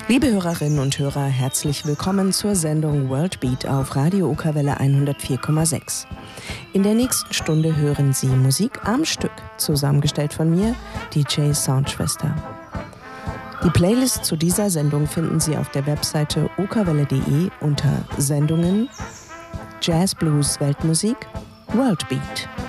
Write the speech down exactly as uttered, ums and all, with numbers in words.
Liebe Hörerinnen und Hörer, herzlich willkommen zur Sendung World Beat auf Radio Okerwelle hundertvier Komma sechs. In der nächsten Stunde hören Sie Musik am Stück, zusammengestellt von mir, D J Soundschwester. Die Playlist zu dieser Sendung finden Sie auf der Webseite okerwelle punkt de unter Sendungen, Jazz, Blues, Weltmusik, World Beat.